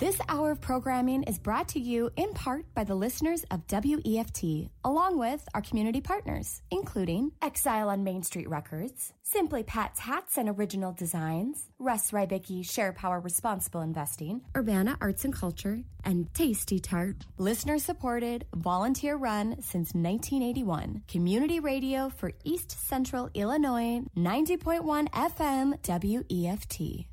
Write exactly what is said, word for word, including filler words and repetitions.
This hour of programming is brought to you in part by the listeners of W E F T, along with our community partners, including Exile on Main Street Records, Simply Pat's Hats and Original Designs, Russ Rybicki Share Power Responsible Investing, Urbana Arts and Culture, and Tasty Tart. Listener supported, volunteer run since nineteen eighty-one. Community radio for East Central Illinois, ninety point one F M W E F T.